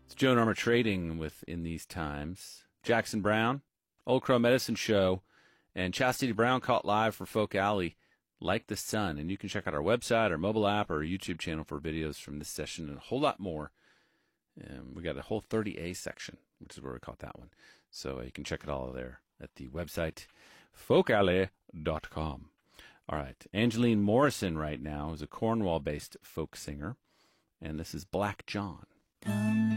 It's Joe Norma Trading with In These Times. Jackson Browne, Old Crow Medicine Show, and Chastity Brown caught live for Folk Alley, Like the Sun. And you can check out our website, our mobile app, or our YouTube channel for videos from this session and a whole lot more. We got a whole 30A section, which is where we caught that one. So you can check it all there at the website, folkalley.com. All right. Angeline Morrison right now is a Cornwall-based folk singer, and this is Black John. Dum